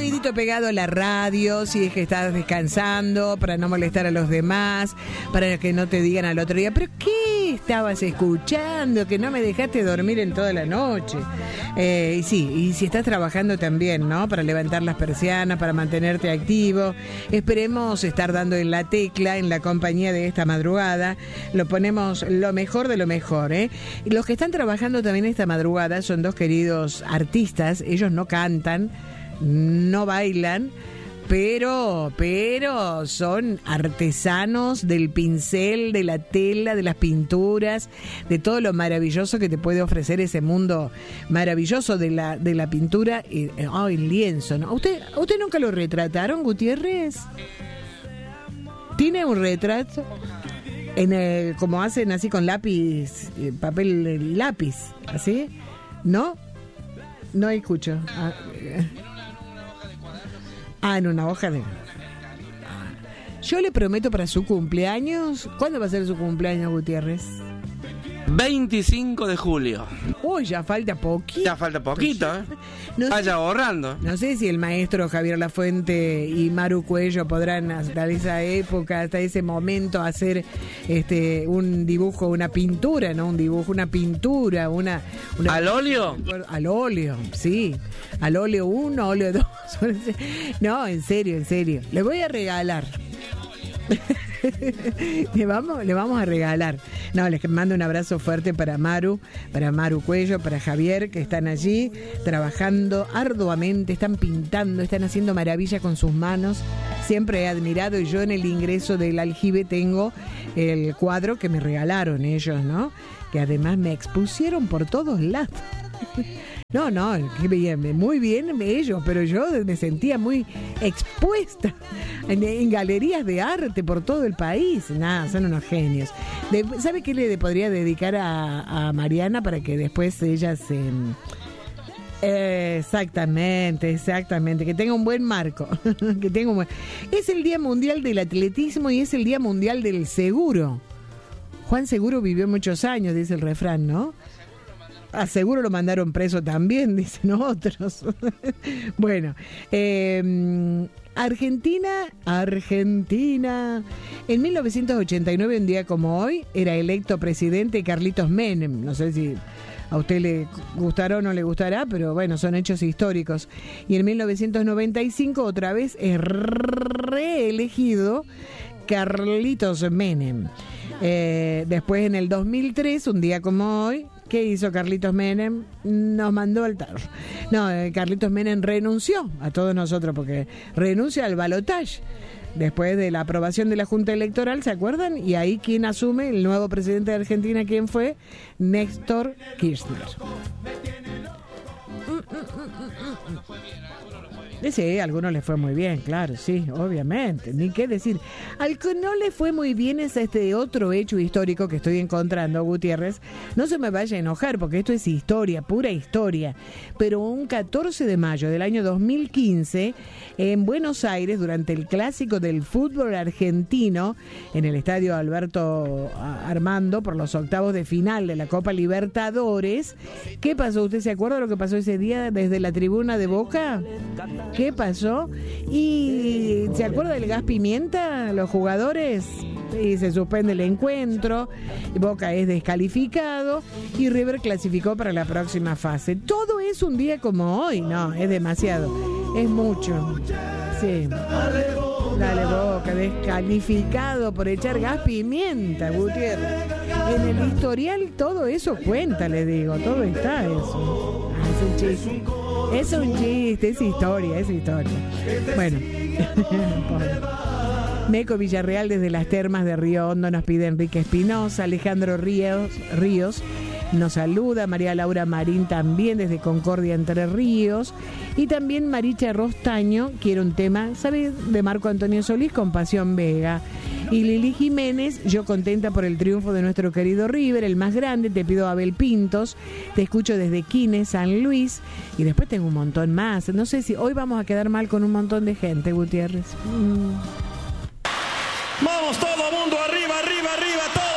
oídito pegado a la radio, si es que estás descansando, para no molestar a los demás, para que no te digan al otro día, ¿pero qué estabas escuchando? Que no me dejaste dormir en toda la noche. Y sí, y si estás trabajando también, ¿no? Para levantar las persianas, para mantenerte activo. Esperemos estar dando en la tecla, en la compañía de esta madrugada. Lo ponemos lo mejor de lo mejor, ¿eh? Y los que están trabajando también esta madrugada son dos queridos artistas. Ellos no cantan, no bailan, pero son artesanos del pincel, de la tela, de las pinturas, de todo lo maravilloso que te puede ofrecer ese mundo maravilloso de la pintura y el lienzo, ¿no? ¿Usted nunca lo retrataron, Gutiérrez? ¿Tiene un retrato? Como hacen así con lápiz, papel lápiz, ¿así? ¿No? No escucho. En una hoja de... Yo le prometo para su cumpleaños... ¿Cuándo va a ser su cumpleaños, Gutiérrez? 25 de julio. Uy, ya falta poquito. Ya falta poquito, ¿eh? Vaya ahorrando. No sé si el maestro Javier Lafuente y Maru Cuello podrán hasta esa época, hasta ese momento, hacer un dibujo, una pintura, ¿no? Un dibujo, una pintura, una ¿Al óleo? Al óleo, sí. Al óleo 1, óleo 2. No, en serio. Le voy a regalar. le vamos a regalar. No, les mando un abrazo fuerte para Maru Cuello, para Javier, que están allí trabajando arduamente, están pintando, están haciendo maravillas con sus manos. Siempre he admirado, y yo en el ingreso del aljibe tengo el cuadro que me regalaron ellos, ¿no? Que además me expusieron por todos lados. No, qué bien, muy bien ellos, pero yo me sentía muy expuesta en galerías de arte por todo el país. Nada, son unos genios. ¿Sabe qué le podría dedicar a Mariana para que después ella se... Exactamente, que tenga un buen marco. Es el Día Mundial del Atletismo y es el Día Mundial del Seguro. Juan Seguro vivió muchos años, dice el refrán, ¿no? Seguro lo mandaron preso también, dicen otros. Bueno, Argentina. En 1989, un día como hoy, era electo presidente Carlitos Menem. No sé si a usted le gustará o no le gustará, pero bueno, son hechos históricos. Y en 1995 otra vez es reelegido Carlitos Menem. Después en el 2003, un día como hoy, ¿qué hizo Carlitos Menem? Nos mandó al tarro. No, Carlitos Menem renunció a todos nosotros, porque renuncia al balotaje. Después de la aprobación de la Junta Electoral, ¿se acuerdan? Y ahí, ¿quién asume? El nuevo presidente de Argentina, ¿quién fue? Néstor Kirchner. Sí, a algunos les fue muy bien, claro, sí, obviamente, ni qué decir. Al que no le fue muy bien es otro hecho histórico que estoy encontrando, Gutiérrez. No se me vaya a enojar, porque esto es historia, pura historia. Pero un 14 de mayo del año 2015, en Buenos Aires, durante el clásico del fútbol argentino, en el estadio Alberto Armando, por los octavos de final de la Copa Libertadores, ¿qué pasó? ¿Usted se acuerda de lo que pasó ese día desde la tribuna de Boca? ¿Qué pasó? ¿Y se acuerda del gas pimienta? Los jugadores, y se suspende el encuentro, Boca es descalificado y River clasificó para la próxima fase. Todo es un día como hoy, no, es demasiado, es mucho. Sí. Dale Boca, descalificado por echar gas pimienta, Gutiérrez. En el historial todo eso cuenta, le digo, todo está eso. Es un chiste. Es un chiste, es historia. Bueno. Meco Villarreal desde las termas de Río Hondo nos pide Enrique Espinosa. Alejandro Ríos nos saluda. María Laura Marín también desde Concordia, Entre Ríos. Y también Maricha Rostaño quiere un tema, ¿sabe? De Marco Antonio Solís con Pasión Vega. Y Lili Jiménez, yo contenta por el triunfo de nuestro querido River, el más grande, te pido Abel Pintos, te escucho desde Quines, San Luis, y después tengo un montón más. No sé si hoy vamos a quedar mal con un montón de gente, Gutiérrez. Vamos todo mundo, arriba, todo.